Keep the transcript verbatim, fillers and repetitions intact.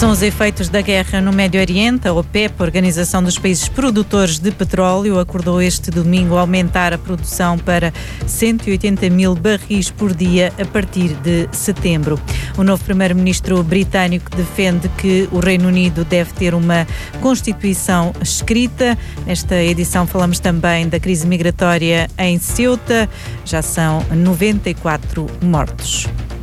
São os efeitos da guerra no Médio Oriente. A OPEP, a Organização dos Países Produtores de Petróleo, acordou este domingo aumentar a produção para cento e oitenta mil barris por dia a partir de setembro. O novo primeiro-ministro britânico defende que o Reino Unido deve ter uma Constituição escrita. Nesta edição falamos também da crise migratória em Ceuta. Já são noventa e quatro mortos.